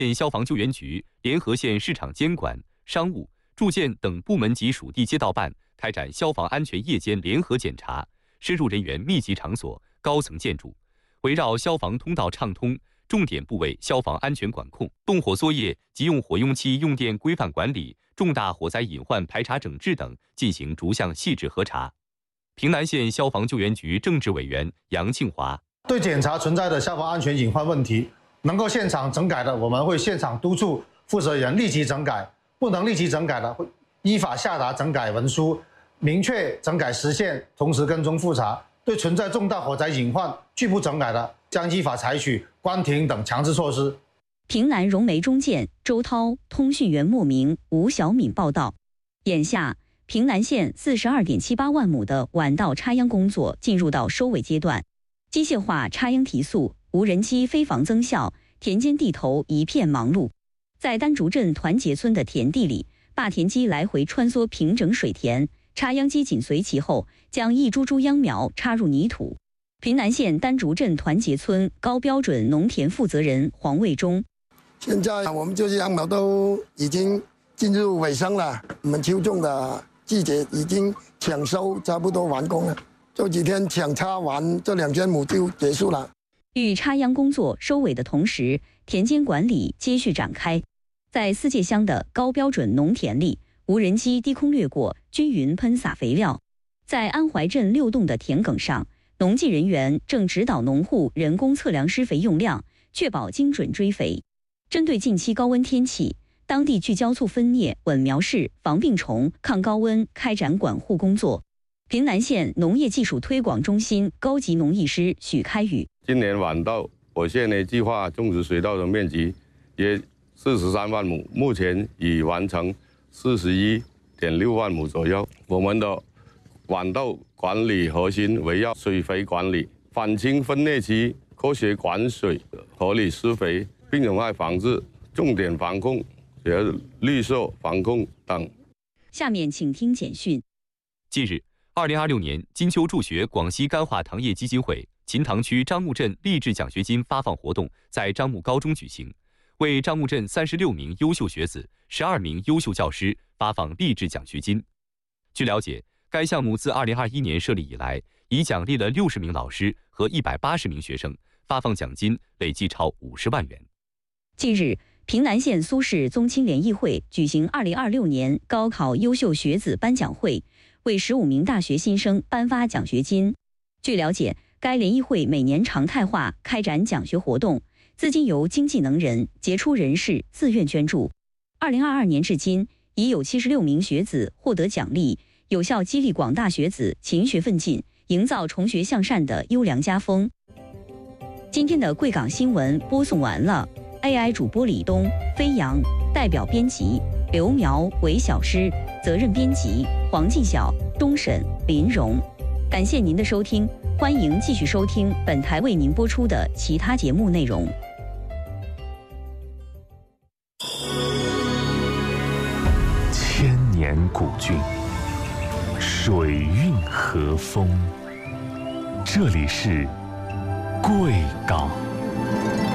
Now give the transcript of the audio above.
县消防救援局联合县市场监管、商务、住建等部门及属地街道办开展消防安全夜间联合检查，深入人员密集场所、高层建筑，围绕消防通道畅通、重点部位消防安全管控、动火作业及用火用期用电规范管理、重大火灾隐患排查整治等进行逐项细致核查。平南县消防救援局政治委员杨庆华对检查存在的消防安全隐患问题，能够现场整改的，我们会现场督促负责人立即整改；不能立即整改的，会依法下达整改文书，明确整改时限，同时跟踪复查。对存在重大火灾隐患拒不整改的，将依法采取关停等强制措施。 平南荣煤中建周涛、通讯员莫名、吴小敏报道。眼下，平南县42.78万亩的晚稻插秧工作进入到收尾阶段，机械化插秧提速，无人机飞防增效，田间地头一片忙碌。在丹竹镇团结村的田地里，耙田机来回穿梭平整水田，插秧机紧随其后，将一株株秧苗插入泥土。平南县丹竹镇团结村高标准农田负责人黄卫忠： 现在我们这些秧苗都已经进入尾声了，我们秋种的季节已经抢收差不多完工了，这几天抢插完，这2000亩就结束了。 与插秧工作收尾的同时，田间管理接续展开。在四界乡的高标准农田里，无人机低空掠过，均匀喷洒肥料。在安怀镇6栋的田埂上，农技人员正指导农户人工测量施肥用量，确保精准追肥。针对近期高温天气，当地聚焦促分蘖、稳苗式、防病虫、抗高温开展管护工作。平南县农业技术推广中心高级农艺师许开宇： 今年晚稻我县呢计划种植水稻的面积约43万亩，目前已完成41.6万亩左右。我们的晚稻管理核心围绕水肥管理、反青分蘖期、科学管水、合理施肥、病虫害防治、重点防控和绿色防控等。 下面请听简讯。 近日，2026年金秋助学广西甘化糖业基金会秦塘区樟木镇励志奖学金发放活动在樟木高中举行，为樟木镇36名优秀学子、12名优秀教师发放励志奖学金。据了解，该项目自2021年设立以来，已奖励了60名老师和180名学生，发放奖金累计超50万元。 近日，平南县苏氏宗亲联谊会举行2026年高考优秀学子颁奖会，为15名大学新生颁发奖学金。据了解，该联谊会每年常态化开展奖学活动，资金由经济能人、杰出人士自愿捐助。2022年至今，已有76名学子获得奖励，有效激励广大学子勤学奋进，营造重学向善的优良家风。今天的贵港新闻播送完了。AI 主播李东、飞扬，代表编辑刘苗、韦小诗，责任编辑黄继晓、东沈、林荣。感谢您的收听，欢迎继续收听本台为您播出的其他节目内容。 千年古郡，水韵和风，这里是贵港。